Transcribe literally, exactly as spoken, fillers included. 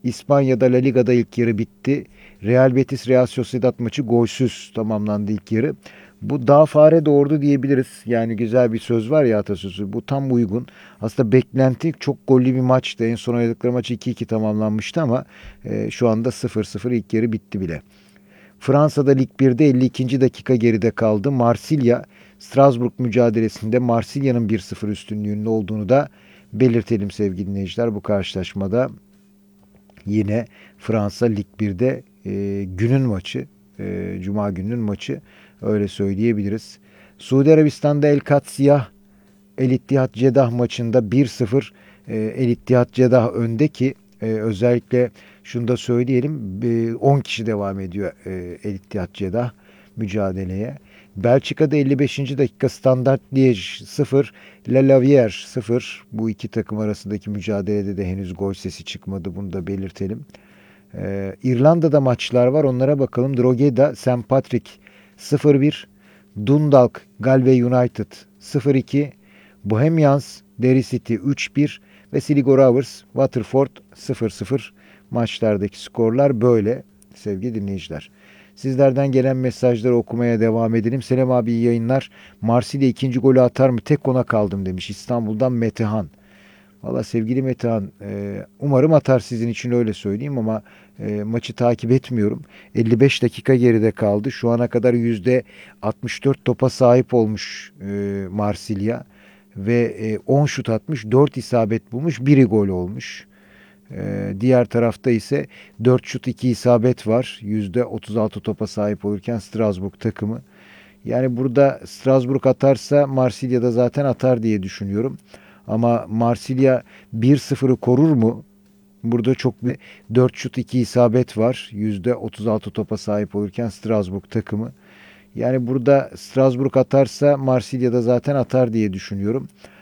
İspanya'da La Liga'da ilk yarı bitti. Real Betis Real Sociedad maçı golsüz tamamlandı ilk yarı. Bu daha fare doğurdu diyebiliriz. Yani güzel bir söz var ya, atasözü. Bu tam uygun. Aslında beklenti çok gollü bir maçtı. En son oynadıkları maç iki iki tamamlanmıştı ama e, şu anda sıfır sıfır ilk yarı bitti bile. Fransa'da Lig birde elli ikinci dakika geride kaldı. Marsilya Strasbourg mücadelesinde Marsilya'nın bir sıfır üstünlüğünün olduğunu da belirtelim sevgili dinleyiciler. Bu karşılaşmada yine Fransa Lig birde e, günün maçı, e, Cuma gününün maçı, öyle söyleyebiliriz. Suudi Arabistan'da El Katsiyah El İttihat Cedah maçında bir sıfır e, El İttihat Cedah önde ki e, özellikle şunu da söyleyelim, e, on kişi devam ediyor e, El İttihat Cedah mücadeleye. Belçika'da elli beşinci dakika Standard Liège sıfır, La Lavière sıfır. Bu iki takım arasındaki mücadelede de henüz gol sesi çıkmadı. Bunu da belirtelim. Ee, İrlanda'da maçlar var. Onlara bakalım. Drogheda Saint Patrick sıfır bir. Dundalk Galway United sıfır iki. Bohemians Derry City üç bir ve Sligo Rovers Waterford sıfır sıfır. Maçlardaki skorlar böyle sevgili dinleyiciler. Sizlerden gelen mesajları okumaya devam edelim. Selam abi, iyi yayınlar. Marsilya ikinci golü atar mı? Tek ona kaldım demiş İstanbul'dan Metehan. Valla sevgili Metehan, e, umarım atar, sizin için öyle söyleyeyim ama e, maçı takip etmiyorum. elli beş dakika geride kaldı. Şu ana kadar yüzde altmış dört topa sahip olmuş e, Marsilya ve e, on şut atmış, dört isabet bulmuş, biri gol olmuş. E, diğer tarafta ise dört şut iki isabet var. yüzde otuz altı topa sahip olurken Strasbourg takımı. Yani burada Strasbourg atarsa Marsilya da zaten atar diye düşünüyorum. Ama Marsilya bir sıfırı korur mu? Burada çok bir dört şut iki isabet var. yüzde otuz altı topa sahip olurken Strasbourg takımı. Yani burada Strasbourg atarsa Marsilya da zaten atar diye düşünüyorum.